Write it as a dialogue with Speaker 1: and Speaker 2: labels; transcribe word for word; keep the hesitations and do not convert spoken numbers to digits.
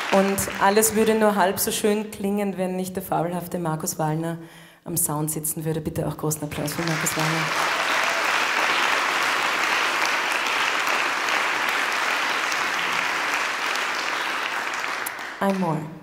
Speaker 1: Und alles würde nur halb so schön klingen, wenn nicht der fabelhafte Markus Wallner am Sound sitzen würde. Bitte auch großen Applaus für Markus Wallner. I'm more.